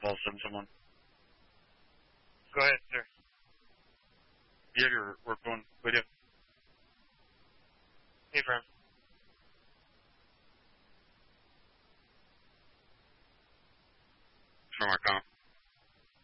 Paul send someone. Go ahead, sir. You have your work phone with you? Hey, friend. From our comp.